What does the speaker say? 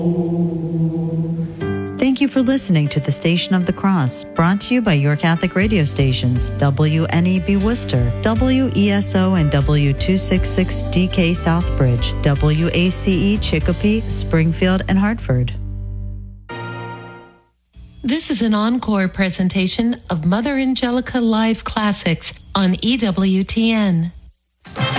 Thank you for listening to the Station of the Cross, brought to you by your Catholic radio stations, WNEB Worcester, WESO and W266DK Southbridge, WACE Chicopee, Springfield, and Hartford. This is an encore presentation of Mother Angelica Live Classics on EWTN.